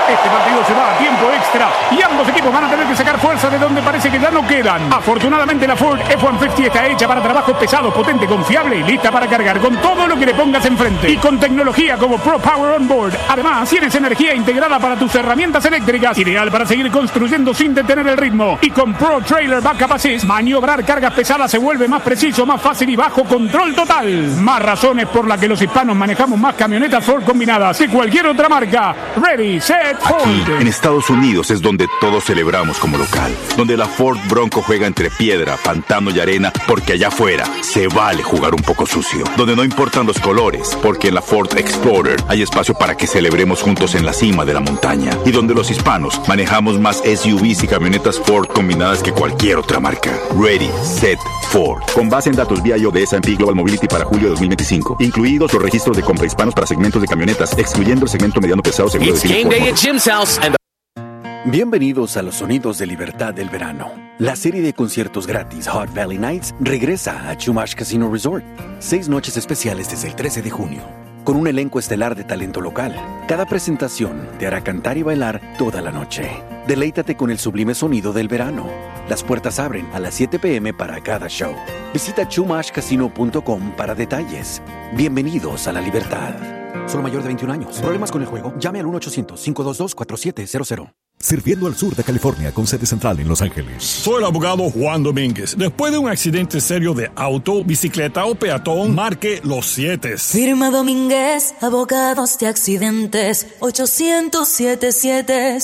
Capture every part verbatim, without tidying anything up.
Este partido se va a tiempo extra y ambos equipos van a tener que sacar fuerza de donde parece que ya no quedan. Afortunadamente la Ford F ciento cincuenta está hecha para trabajos pesados, potente, confiable y lista para cargar con todo lo que le pongas enfrente. Y con tecnología como Pro Power On Board. Además, tienes energía integrada para tus herramientas eléctricas, ideal para seguir construyendo sin detener el ritmo. Y con Pro Trailer Backup Assist, maniobrar cargas pesadas se vuelve más preciso, más fácil y bajo control total. Más razones por las que los hispanos manejamos más camionetas Ford combinadas que cualquier otra marca. Ready, set, Ford. Aquí, en Estados Unidos, es donde todos celebramos como local. Donde la Ford Bronco juega entre piedra, pantano y arena, porque allá afuera se vale jugar un poco sucio. Donde no importan los colores, porque en la Ford Explorer hay espacio para que celebremos juntos en la cima de la montaña. Y donde los hispanos manejamos más S U Vs y camionetas Ford combinadas que cualquier otra marca. Ready, set, Ford. Con base en datos vía I O de S and P Global Mobility para julio de dos mil veinticinco. Incluidos los registros de compra hispanos para segmentos de camionetas, excluyendo el segmento mediano pesado seguro de Philip Ford. Bienvenidos a los sonidos de libertad del verano. La serie de conciertos gratis Hot Valley Nights regresa a Chumash Casino Resort. Seis noches especiales desde el trece de junio. Con un elenco estelar de talento local. Cada presentación te hará cantar y bailar toda la noche. Deleítate con el sublime sonido del verano. Las puertas abren a las siete p m para cada show. Visita chumash casino punto com para detalles. Bienvenidos a la libertad. Solo mayor de veintiún años. ¿Problemas con el juego? Llame al uno ochocientos, cinco dos dos, cuatro siete cero cero. Sirviendo al sur de California con sede central en Los Ángeles. Soy el abogado Juan Domínguez. Después de un accidente serio de auto, bicicleta o peatón, marque los siete. Firma Domínguez, abogados de accidentes, ochocientos siete siete.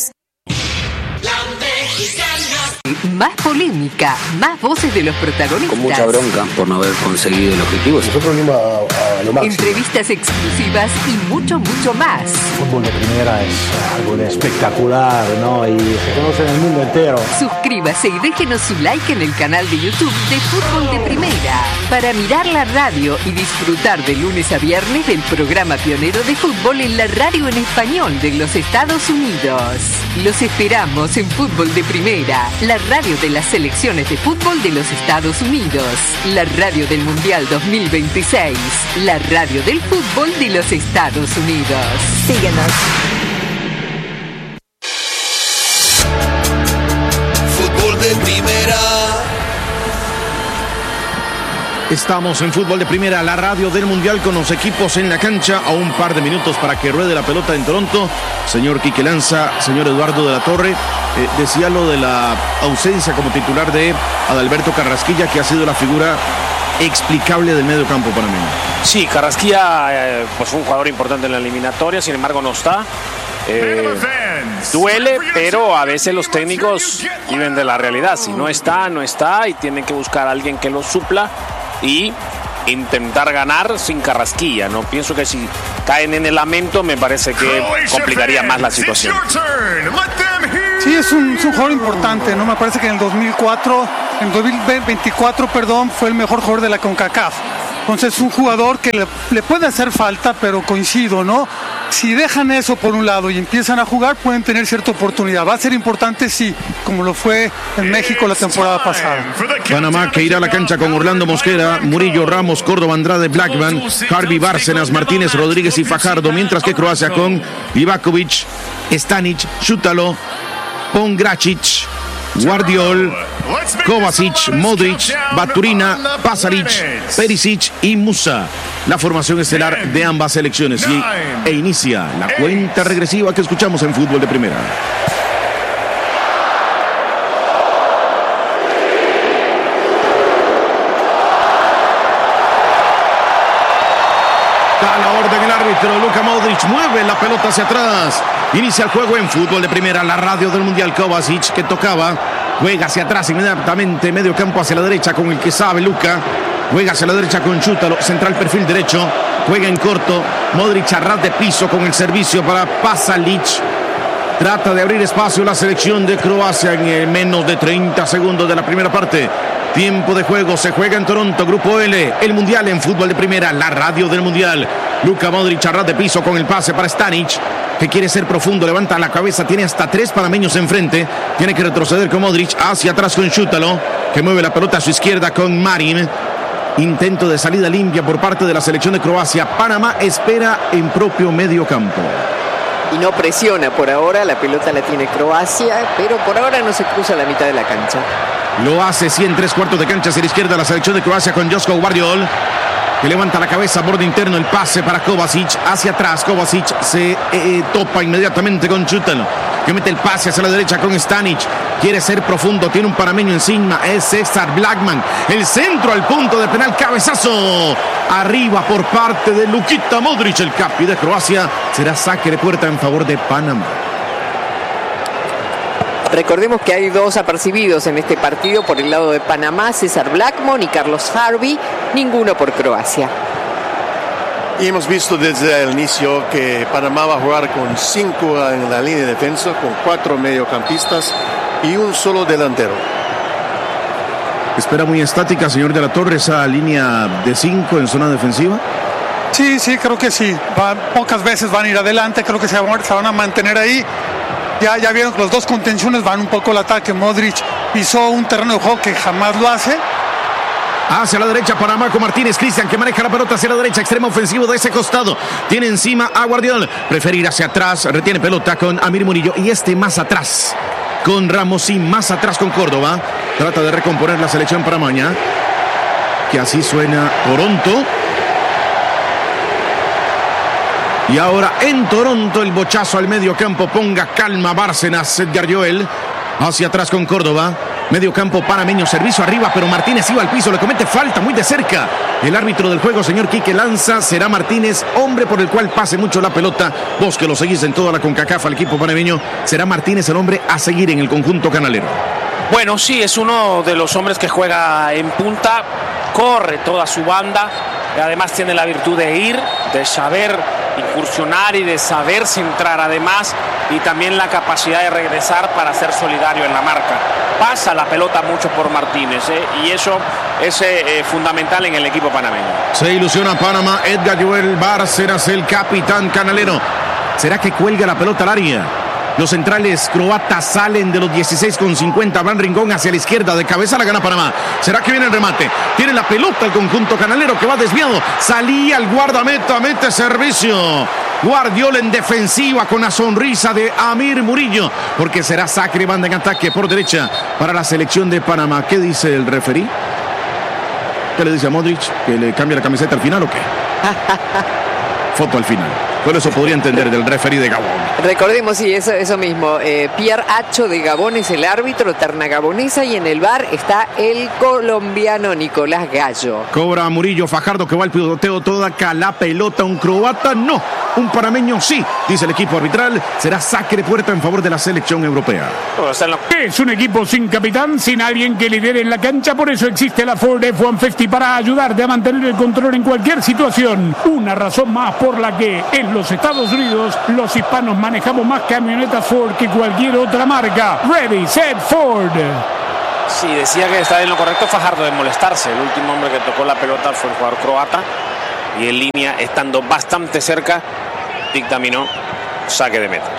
La Mexicana. Más polémica, más voces de los protagonistas. Con mucha bronca por no haber conseguido el objetivo. Nosotros venimos a, a lo máximo. Entrevistas exclusivas y mucho, mucho más. El fútbol de primera es algo de espectacular, ¿no? Y se conoce en el mundo entero. Suscríbase y déjenos su like en el canal de YouTube de Fútbol de Primera. Para mirar la radio y disfrutar de lunes a viernes del programa pionero de fútbol en la radio en español de los Estados Unidos. Los esperamos en Fútbol de Primera, la radio de las selecciones de fútbol de los Estados Unidos, la radio del Mundial dos mil veintiséis, la radio del fútbol de los Estados Unidos. Síguenos. Fútbol de Primera. Estamos en Fútbol de Primera, la radio del Mundial con los equipos en la cancha. A un par de minutos para que ruede la pelota en Toronto. Señor Quique Lanza, señor Eduardo de la Torre, eh, decía lo de la ausencia como titular de Adalberto Carrasquilla, que ha sido la figura explicable del medio campo para mí. Sí, Carrasquilla eh, pues fue un jugador importante en la eliminatoria, sin embargo no está. Eh, duele, pero a veces los técnicos viven de la realidad. Si no está, no está y tienen que buscar a alguien que lo supla y intentar ganar sin Carrasquilla, ¿no? Pienso que si caen en el lamento me parece que complicaría más la situación. Sí, es un, es un jugador importante, ¿no? Me parece que en el dos mil cuatro, en dos mil veinticuatro, perdón, fue el mejor jugador de la CONCACAF. Entonces es un jugador que le, le puede hacer falta, pero coincido, ¿no? Si dejan eso por un lado y empiezan a jugar, pueden tener cierta oportunidad. Va a ser importante, sí, como lo fue en México la temporada pasada. Panamá que irá a la cancha con Orlando Mosquera, Murillo, Ramos, Córdoba, Andrade, Blackman, Harvey, Bárcenas, Martínez, Rodríguez y Fajardo, mientras que Croacia con Livakovic, Stanic, Šutalo, Pongracic, Guardiol, Kovacic, Modric, Baturina, Pasaric, Perisic y Musa. La formación estelar de ambas selecciones y, e inicia la cuenta regresiva que escuchamos en Fútbol de Primera. Da la orden el árbitro, Luka Modric mueve la pelota hacia atrás. Inicia el juego en Fútbol de Primera, la radio del Mundial. Kovacic que tocaba, juega hacia atrás inmediatamente, medio campo hacia la derecha con el que sabe Luka. Juega hacia la derecha con Šutalo, central perfil derecho, juega en corto, Modric a ras de piso con el servicio para Pasalic. Trata de abrir espacio la selección de Croacia en menos de treinta segundos de la primera parte. Tiempo de juego, se juega en Toronto, Grupo L, el Mundial en Fútbol de Primera, la radio del Mundial. Luka Modric a ras de piso con el pase para Stanic, que quiere ser profundo, levanta la cabeza, tiene hasta tres panameños enfrente, tiene que retroceder con Modric, hacia atrás con Šutalo, que mueve la pelota a su izquierda con Marin. Intento de salida limpia por parte de la selección de Croacia. Panamá espera en propio medio campo. y no presiona por ahora. La pelota la tiene Croacia, pero por ahora no se cruza la mitad de la cancha. Lo hace sí en tres cuartos de cancha hacia la izquierda la selección de Croacia con Joško Gvardiol, que levanta la cabeza, borde interno, el pase para Kovacic, hacia atrás. Kovacic se eh, topa inmediatamente con Šutal, que mete el pase hacia la derecha con Stanic, quiere ser profundo, tiene un panameño encima, es Cesar Blackman, el centro al punto de penal, cabezazo arriba por parte de Luka Modric, el capi de Croacia. Será saque de puerta en favor de Panamá. Recordemos que hay dos apercibidos en este partido por el lado de Panamá, Cesar Blackman y Carlos Harvey, ninguno por Croacia. Y hemos visto desde el inicio que Panamá va a jugar con cinco en la línea de defensa, con cuatro mediocampistas y un solo delantero. ¿Espera muy estática, señor de la Torre, esa línea de cinco en zona defensiva? Sí, sí, creo que sí. Va, pocas veces van a ir adelante, creo que se van, se van a mantener ahí. Ya, ya vieron que los dos contenciones van un poco al ataque. Modric pisó un terreno de juego que jamás lo hace. Hacia la derecha para Marco Martínez. Cristian, que maneja la pelota hacia la derecha, extremo ofensivo de ese costado. Tiene encima a Gvardiol. Prefiere ir hacia atrás. Retiene pelota con Amir Murillo. Y este más atrás con Ramos y más atrás con Córdoba. Trata de recomponer la selección panameña. Que así suena Toronto. Y ahora en Toronto el bochazo al medio campo. Ponga calma Bárcenas. Edgar Joel hacia atrás con Córdoba. Medio campo panameño, servicio arriba, pero Martínez iba al piso, le comete falta muy de cerca. El árbitro del juego, señor Quique Lanza, será Martínez, hombre por el cual pase mucho la pelota. Vos que lo seguís en toda la CONCACAF al equipo panameño, será Martínez el hombre a seguir en el conjunto canalero. Bueno, sí, es uno de los hombres que juega en punta, corre toda su banda, y además tiene la virtud de ir, de saber incursionar y de saber centrar además, y también la capacidad de regresar para ser solidario en la marca. Pasa la pelota mucho por Martínez, ¿eh? Y eso es eh, fundamental en el equipo panameño. Se ilusiona Panamá. Edgar Joel Bárcenas, el capitán canalero. ¿Será que cuelga la pelota al área? Los centrales croatas salen de los dieciséis con cincuenta. Van Rincón hacia la izquierda, de cabeza la gana Panamá. ¿Será que viene el remate? Tiene la pelota el conjunto canalero, que va desviado. Salía el guardameta, mete servicio. Gvardiol en defensiva con la sonrisa de Amir Murillo, porque será saque, banda en ataque por derecha para la selección de Panamá. ¿Qué dice el referí? ¿Qué le dice a Modric? ¿Que le cambia la camiseta al final o qué? Foto al final. Por eso podría entender del referí de Gabón. Recordemos, sí, eso, eso mismo. Eh, Pierre Acho de Gabón es el árbitro, terna gabonesa, y en el V A R está el colombiano Nicolás Gallo. Cobra Murillo, Fajardo que va al piloteo toda acá. La pelota, un croata, no. Un panameño, sí, dice el equipo arbitral. Será saque de puerta en favor de la selección europea. Es un equipo sin capitán, sin alguien que lidere en la cancha. Por eso existe la Ford F ciento cincuenta para ayudarte a mantener el control en cualquier situación. Una razón más por la que en los Estados Unidos los hispanos manejamos más camionetas Ford que cualquier otra marca. Ready, set, Ford. Sí, decía que está en lo correcto Fajardo de molestarse. El último hombre que tocó la pelota fue el jugador croata. Y en línea, estando bastante cerca, dictaminó saque de meta.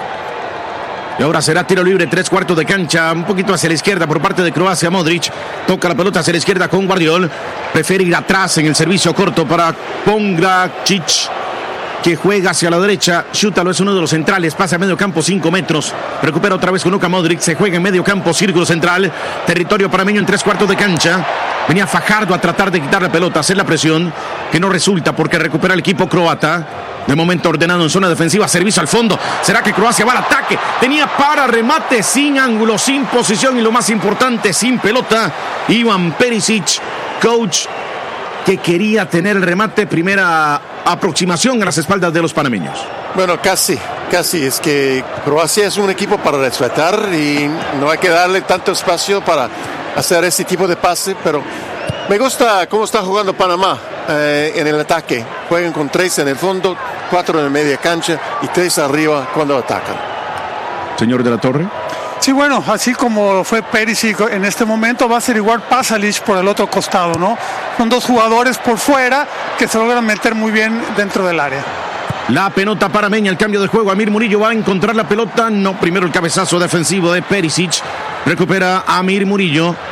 Y ahora será tiro libre, tres cuartos de cancha, un poquito hacia la izquierda por parte de Croacia. Modric toca la pelota hacia la izquierda con Gvardiol. Prefiere ir atrás en el servicio corto para Pongracic, que juega hacia la derecha. Šutalo es uno de los centrales, pasa a medio campo cinco metros, recupera otra vez con Luka Modric, se juega en medio campo, círculo central, territorio panameño en tres cuartos de cancha. Venía Fajardo a tratar de quitar la pelota, hacer la presión, que no resulta porque recupera el equipo croata. De momento ordenado en zona defensiva, servicio al fondo. ¿Será que Croacia va al ataque? Tenía para remate, sin ángulo, sin posición y lo más importante, sin pelota. Ivan Perisic, coach, que quería tener el remate. Primera aproximación a las espaldas de los panameños. Bueno, casi, casi. Es que Croacia es un equipo para respetar y no hay que darle tanto espacio para hacer ese tipo de pase, pero me gusta cómo está jugando Panamá eh, en el ataque. Juegan con tres en el fondo, cuatro en la media cancha y tres arriba cuando atacan. Señor de la Torre. Sí, bueno, así como fue Perisic en este momento, va a ser igual Pasalic por el otro costado, ¿no? Son dos jugadores por fuera que se logran meter muy bien dentro del área. La pelota panameña, el cambio de juego. Amir Murillo va a encontrar la pelota. No, primero el cabezazo defensivo de Perisic. Recupera Amir Murillo.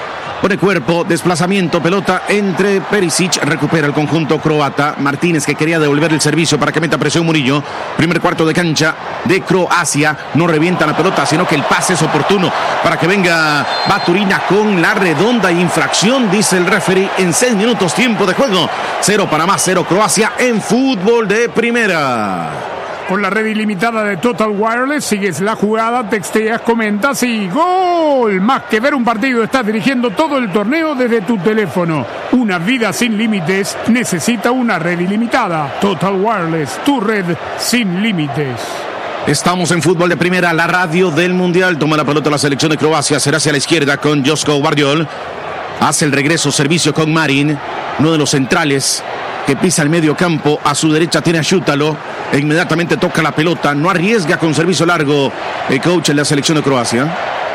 Pone cuerpo, desplazamiento, pelota entre Perisic, recupera el conjunto croata. Martínez, que quería devolver el servicio para que meta presión Murillo. Primer cuarto de cancha de Croacia. No revienta la pelota, sino que el pase es oportuno para que venga Baturina con la redonda infracción, dice el referee, en seis minutos tiempo de juego. Cero Panamá, cero Croacia en fútbol de primera. Con la red ilimitada de Total Wireless, sigues la jugada, texteas, comentas y ¡gol! Más que ver un partido, estás dirigiendo todo el torneo desde tu teléfono. Una vida sin límites necesita una red ilimitada. Total Wireless, tu red sin límites. Estamos en fútbol de primera, la radio del Mundial. Toma la pelota la selección de Croacia, será hacia la izquierda con Josko Vardiol. Hace el regreso, servicio con Marin, uno de los centrales que pisa el medio campo. A su derecha tiene a Šutalo, e inmediatamente toca la pelota, no arriesga con servicio largo el coach de la selección de Croacia.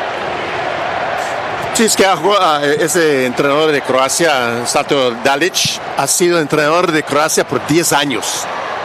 Sí, es que ese entrenador de Croacia, Sato Dalic, ha sido entrenador de Croacia por diez años.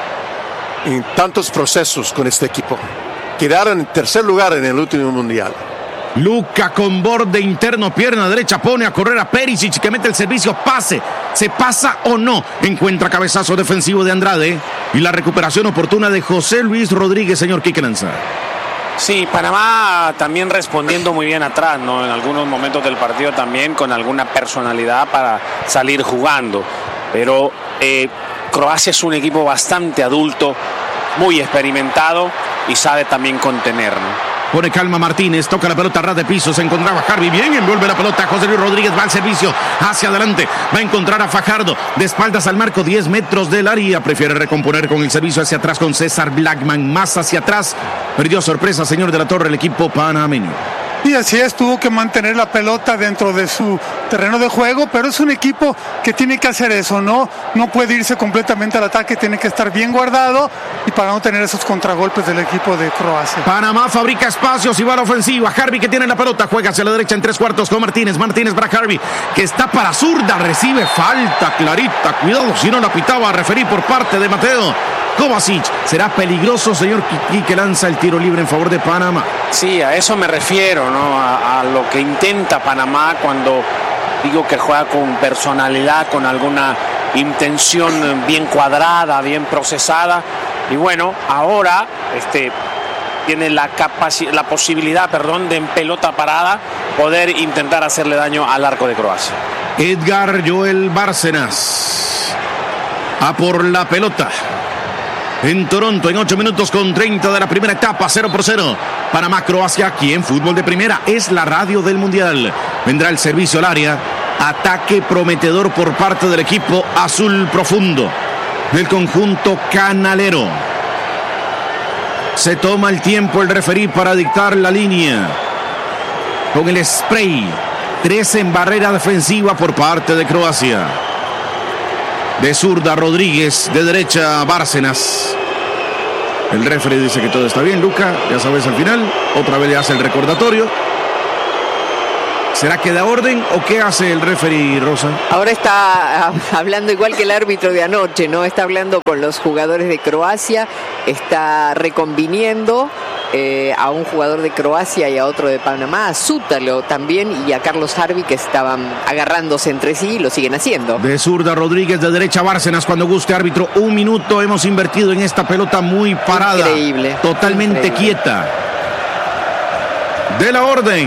En tantos procesos con este equipo. Quedaron en tercer lugar en el último mundial. Luka con borde interno, pierna derecha, pone a correr a Perisic, que mete el servicio, pase, se pasa o no, encuentra cabezazo defensivo de Andrade y la recuperación oportuna de José Luis Rodríguez, señor Quique Lanza. Sí, Panamá también respondiendo muy bien atrás, ¿no? En algunos momentos del partido también con alguna personalidad para salir jugando, pero eh, Croacia es un equipo bastante adulto, muy experimentado y sabe también contener, ¿no? Pone calma Martínez, toca la pelota a ras de piso, se encontraba Harvey, bien, envuelve la pelota, José Luis Rodríguez va al servicio, hacia adelante, va a encontrar a Fajardo, de espaldas al marco, diez metros del área, prefiere recomponer con el servicio hacia atrás con César Blackman, más hacia atrás, perdió sorpresa, señor de la Torre, el equipo panameño. Y así es, tuvo que mantener la pelota dentro de su terreno de juego, pero es un equipo que tiene que hacer eso, ¿no? No puede irse completamente al ataque, tiene que estar bien guardado y para no tener esos contragolpes del equipo de Croacia. Panamá fabrica espacios y va a la ofensiva. Harvey, que tiene la pelota, juega hacia la derecha en tres cuartos con Martínez. Martínez para Harvey, que está para zurda, recibe falta clarita. Cuidado si no la pitaba a referir por parte de Mateo Kovacic. Será peligroso, señor Kiki, que lanza el tiro libre en favor de Panamá. Sí, a eso me refiero, ¿no? A, a lo que intenta Panamá cuando digo que juega con personalidad, con alguna intención bien cuadrada, bien procesada. Y bueno, ahora este, tiene la, capaci- la posibilidad, perdón, de en pelota parada poder intentar hacerle daño al arco de Croacia. Edgar Joel Bárcenas a por la pelota. En Toronto, en ocho minutos con treinta de la primera etapa, cero por cero. Panamá, Croacia, aquí en fútbol de primera. Es la radio del Mundial. Vendrá el servicio al área. Ataque prometedor por parte del equipo azul profundo del conjunto canalero. Se toma el tiempo el referí para dictar la línea. Con el spray. Tres en barrera defensiva por parte de Croacia. De zurda Rodríguez, de derecha Bárcenas. El referee dice que todo está bien, Luca, ya sabes al final. Otra vez le hace el recordatorio. ¿Será que da orden o qué hace el referee, Rosa? Ahora está hablando igual que el árbitro de anoche, ¿no? Está hablando con los jugadores de Croacia, está reconviniendo eh, a un jugador de Croacia y a otro de Panamá, a Šutalo también y a Carlos Harvey, que estaban agarrándose entre sí y lo siguen haciendo. De zurda Rodríguez, de derecha Bárcenas, cuando guste árbitro. Un minuto hemos invertido en esta pelota muy parada. Increíble. Totalmente Increíble. quieta. De la orden.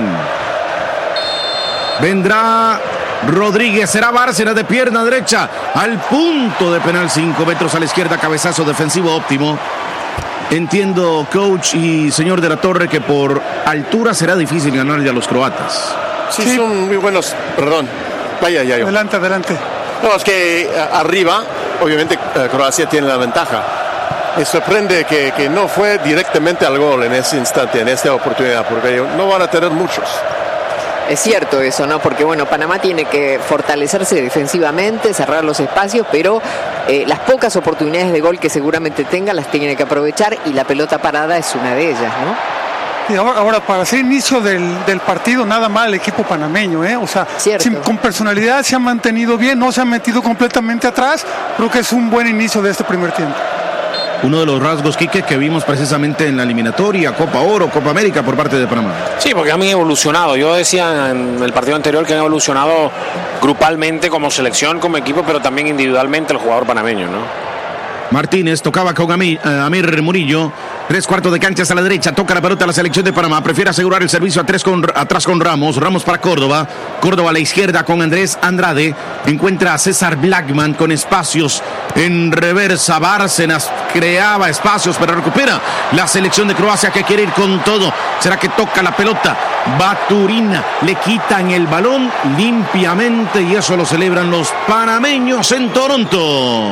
Vendrá Rodríguez, será Bárcenas de pierna derecha al punto de penal, cinco metros a la izquierda, cabezazo defensivo óptimo. Entiendo, coach y señor de la Torre, que por altura será difícil ganarle a los croatas. Sí, sí. Son muy buenos, perdón. Vaya, ya yo. Adelante, adelante. No, es que arriba, obviamente, Croacia tiene la ventaja. Me sorprende que, que no fue directamente al gol en ese instante, en esta oportunidad, porque no van a tener muchos. Es cierto eso, ¿no? Porque, bueno, Panamá tiene que fortalecerse defensivamente, cerrar los espacios, pero eh, las pocas oportunidades de gol que seguramente tenga las tiene que aprovechar y la pelota parada es una de ellas, ¿no? Y ahora, ahora para hacer inicio del, del partido, nada mal el equipo panameño, ¿eh? O sea, sin, con personalidad se ha mantenido bien, no se ha metido completamente atrás. Creo que es un buen inicio de este primer tiempo. uno de los rasgos, Quique, que vimos precisamente en la eliminatoria, Copa Oro, Copa América por parte de Panamá. Sí, porque han evolucionado. Yo decía en el partido anterior que han evolucionado grupalmente como selección, como equipo, pero también individualmente el jugador panameño, ¿no? Martínez tocaba con Amir, uh, Amir Murillo. Tres cuartos de cancha a la derecha. Toca la pelota a la selección de Panamá. Prefiere asegurar el servicio a tres con, atrás con Ramos. Ramos para Córdoba. Córdoba a la izquierda con Andrés Andrade. Encuentra a César Blackman con espacios en reversa. Bárcenas creaba espacios, pero recupera la selección de Croacia que quiere ir con todo. ¿Será que toca la pelota? Baturina. Le quitan el balón limpiamente y eso lo celebran los panameños en Toronto.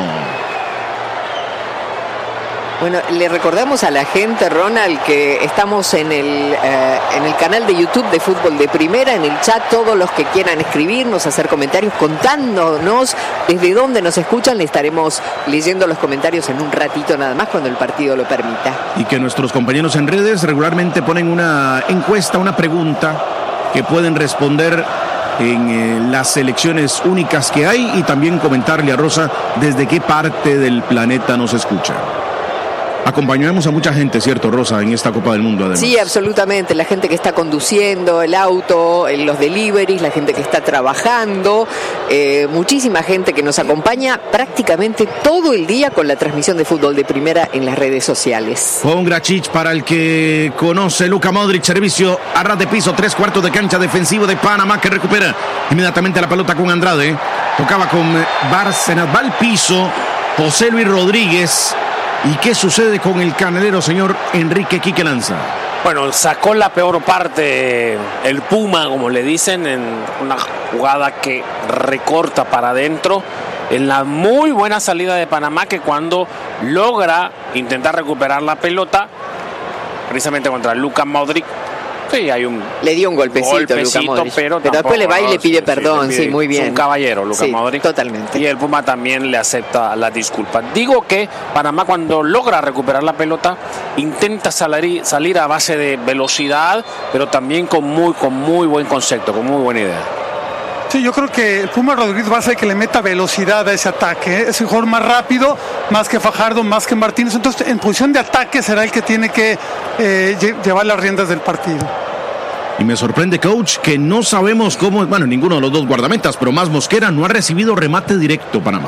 Bueno, le recordamos a la gente, Ronald, que estamos en el, eh, en el canal de YouTube de Fútbol de Primera, en el chat, todos los que quieran escribirnos, hacer comentarios, contándonos desde dónde nos escuchan, le estaremos leyendo los comentarios en un ratito nada más cuando el partido lo permita. Y que nuestros compañeros en redes regularmente ponen una encuesta, una pregunta que pueden responder en eh, las selecciones únicas que hay y también comentarle a Rosa desde qué parte del planeta nos escucha. Acompañamos a mucha gente, ¿cierto, Rosa, en esta Copa del Mundo, además? Sí, absolutamente. La gente que está conduciendo el auto, los deliveries, la gente que está trabajando, eh, muchísima gente que nos acompaña prácticamente todo el día con la transmisión de Fútbol de Primera en las redes sociales. Con Gračić para el que conoce Luka Modrić, servicio a ras de piso, tres cuartos de cancha defensivo de Panamá que recupera inmediatamente la pelota con Andrade. Tocaba con Bárcenas, va al piso, José Luis Rodríguez. ¿Y qué sucede con el canalero, señor Enrique Quique Lanza? Bueno, sacó la peor parte el Puma, como le dicen, en una jugada que recorta para adentro, en la muy buena salida de Panamá, que cuando logra intentar recuperar la pelota, precisamente contra Luka Modrić, sí, hay un le dio un golpecito, golpecito Luka Modrić, pero, pero después le va y le pide sí, perdón, sí, le pide, sí, muy bien. Es un caballero, Luka sí, Modrić. Totalmente. Y el Puma también le acepta la disculpa. Digo que Panamá, cuando logra recuperar la pelota, intenta salir, salir a base de velocidad, pero también con muy, con muy buen concepto, con muy buena idea. Sí, yo creo que el Puma Rodríguez va a ser que le meta velocidad a ese ataque, ¿eh? Es un jugador más rápido, más que Fajardo, más que Martínez. Entonces, en posición de ataque será el que tiene que eh, llevar las riendas del partido. Y me sorprende, coach, que no sabemos cómo, bueno, ninguno de los dos guardametas, pero más Mosquera no ha recibido remate directo Panamá.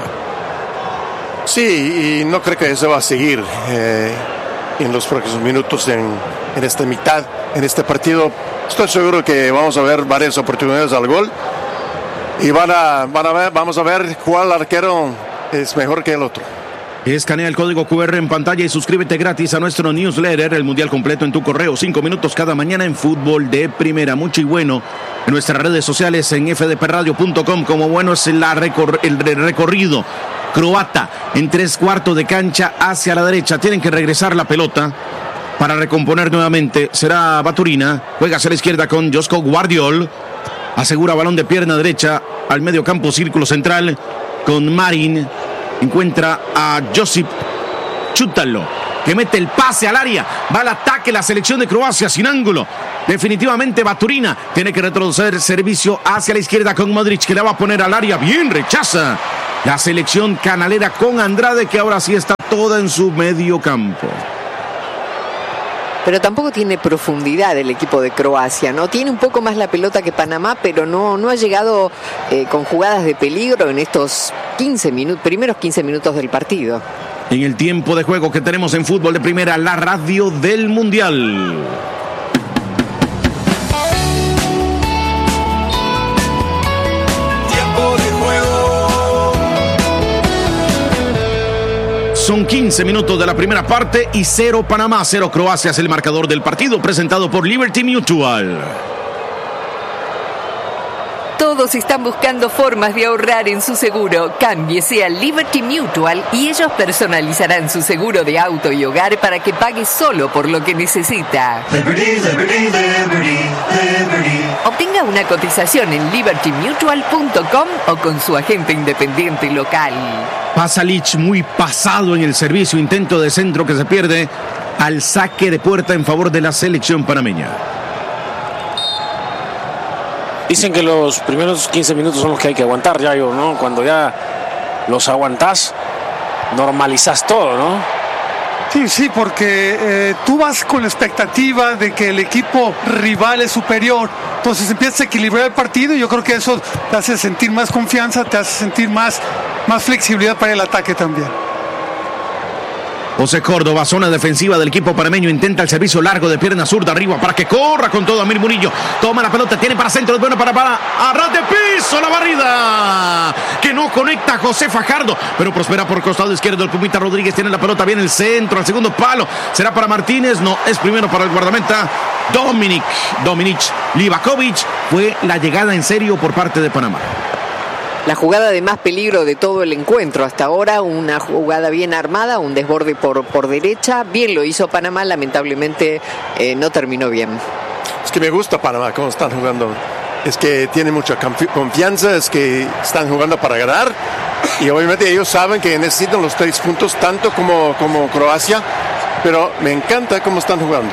Sí, y no creo que eso va a seguir eh, en los próximos minutos en, en esta mitad, en este partido. Estoy seguro que vamos a ver varias oportunidades al gol y van a, van a ver, vamos a ver cuál arquero es mejor que el otro. Escanea el código cu erre en pantalla y suscríbete gratis a nuestro newsletter, el mundial completo en tu correo. Cinco minutos cada mañana en Fútbol de Primera. Mucho y bueno en nuestras redes sociales en f d p radio punto com. Como bueno es la recor- el recorrido croata en tres cuartos de cancha hacia la derecha. Tienen que regresar la pelota para recomponer nuevamente. Será Baturina. Juega hacia la izquierda con Josko Guardiol. Asegura balón de pierna derecha al medio campo, círculo central con Marin. Encuentra a Josip Chútalo, que mete el pase al área. Va al ataque la selección de Croacia sin ángulo. Definitivamente Baturina tiene que retroceder servicio hacia la izquierda con Modrić, que la va a poner al área. Bien, rechaza la selección canalera con Andrade, que ahora sí está toda en su medio campo. Pero tampoco tiene profundidad el equipo de Croacia, ¿no? Tiene un poco más la pelota que Panamá, pero no, no ha llegado eh, con jugadas de peligro en estos quince minutos, primeros quince minutos del partido. En el tiempo de juego que tenemos en Fútbol de Primera, la radio del Mundial. Son quince minutos de la primera parte y cero Panamá, cero Croacia es el marcador del partido, presentado por Liberty Mutual. Todos están buscando formas de ahorrar en su seguro. Cámbiese a Liberty Mutual y ellos personalizarán su seguro de auto y hogar para que pague solo por lo que necesita. Liberty, Liberty, Liberty, Liberty. Obtenga una cotización en liberty mutual punto com o con su agente independiente local. Pasalic muy pasado en el servicio, intento de centro que se pierde al saque de puerta en favor de la selección panameña. Dicen que los primeros quince minutos son los que hay que aguantar, ya yo, ¿no? Cuando ya los aguantás, normalizás todo, ¿no? Sí, sí, porque eh, tú vas con la expectativa de que el equipo rival es superior, entonces empiezas a equilibrar el partido y yo creo que eso te hace sentir más confianza, te hace sentir más, más flexibilidad para el ataque también. José Córdoba, zona defensiva del equipo panameño, intenta el servicio largo de pierna zurda arriba para que corra con todo Amir Murillo. Toma la pelota, tiene para centro, es bueno para, para a ras de piso, la barrida que no conecta a José Fajardo, pero prospera por costado izquierdo. El Pumita Rodríguez tiene la pelota, viene el centro, al segundo palo, será para Martínez, no, es primero para el guardameta Dominic, Dominic Livakovic. Fue la llegada en serio por parte de Panamá. La jugada de más peligro de todo el encuentro hasta ahora, una jugada bien armada, un desborde por, por derecha, bien lo hizo Panamá, lamentablemente eh, no terminó bien. Es que me gusta Panamá, cómo están jugando, es que tienen mucha confianza, es que están jugando para ganar y obviamente ellos saben que necesitan los tres puntos tanto como, como Croacia, pero me encanta cómo están jugando.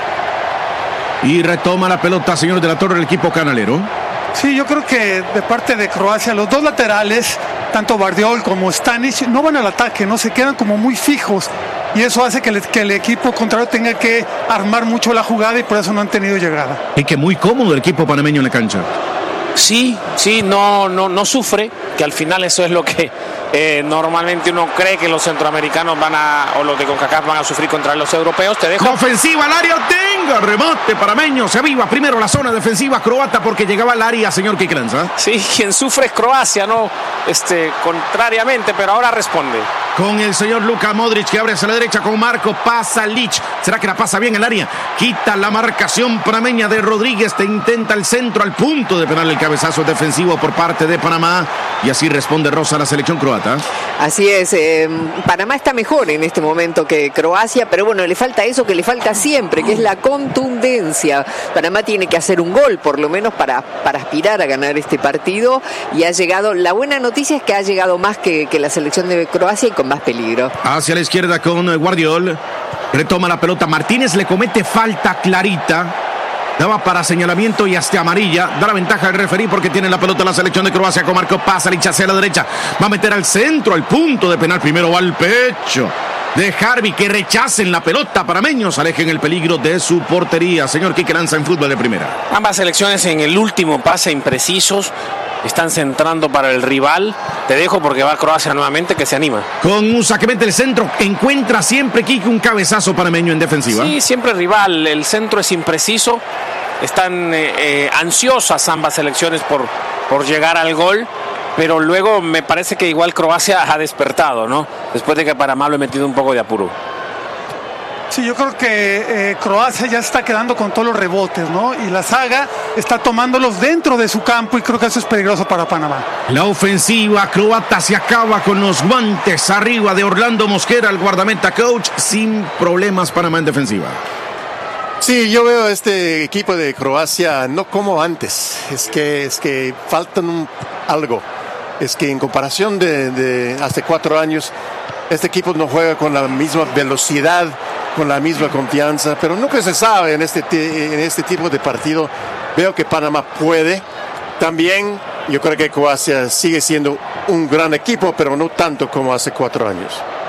Y retoma la pelota, señor de la Torre, el equipo canalero. Sí, yo creo que de parte de Croacia, los dos laterales, tanto Bardiol como Stanic, no van al ataque, no se quedan como muy fijos. Y eso hace que, le, que el equipo contrario tenga que armar mucho la jugada y por eso no han tenido llegada. Y que muy cómodo el equipo panameño en la cancha. Sí, sí, no, no, no sufre, que al final eso es lo que eh, normalmente uno cree que los centroamericanos van a, o los de CONCACAF van a sufrir contra los europeos. Te dejo. La ofensiva al área, tenga remate panameño, se aviva primero la zona defensiva croata porque llegaba al área, señor Kiklanza. Sí, quien sufre es Croacia, no, este, contrariamente, pero ahora responde. Con el señor Luka Modric que abre hacia la derecha con Marco Pasalic. ¿Será que la pasa bien el área? Quita la marcación panameña de Rodríguez. Te intenta el centro al punto de penal el cabezazo defensivo por parte de Panamá. Y así responde Rosa a la selección croata. Así es. Eh, Panamá está mejor en este momento que Croacia, pero bueno, le falta eso que le falta siempre, que es la contundencia. Panamá tiene que hacer un gol, por lo menos, para, para aspirar a ganar este partido. Y ha llegado, la buena noticia es que ha llegado más que, que la selección de Croacia y con más peligro. Hacia la izquierda con Guardiol. Retoma la pelota. Martínez le comete falta clarita. Daba para señalamiento y hasta amarilla. Da la ventaja al referí porque tiene la pelota la selección de Croacia con Marco Pasalic hacia la derecha. Va a meter al centro, al punto de penal. Primero va al pecho de Harvey, que rechacen la pelota. Panameños alejen el peligro de su portería. Señor Kiklanza en fútbol de primera. Ambas selecciones en el último pase imprecisos. Están centrando para el rival. Te dejo porque va Croacia nuevamente, que se anima. Con un saque mete el centro. Encuentra siempre Kike un cabezazo panameño en defensiva. Sí, siempre rival. El centro es impreciso. Están eh, eh, ansiosas ambas selecciones por, por llegar al gol. Pero luego me parece que igual Croacia ha despertado, ¿no? Después de que Panamá lo ha metido un poco de apuro. Sí, yo creo que eh, Croacia ya está quedando con todos los rebotes, ¿no? Y la saga está tomándolos dentro de su campo y creo que eso es peligroso para Panamá. La ofensiva croata se acaba con los guantes arriba de Orlando Mosquera, el guardameta coach, sin problemas Panamá en defensiva. Sí, yo veo este equipo de Croacia no como antes, es que, es que faltan un, algo, es que en comparación de, de hace cuatro años, este equipo no juega con la misma velocidad, con la misma confianza, pero nunca se sabe en este, en este tipo de partido. Veo que Panamá puede. También yo creo que Croacia sigue siendo un gran equipo, pero no tanto como hace cuatro años.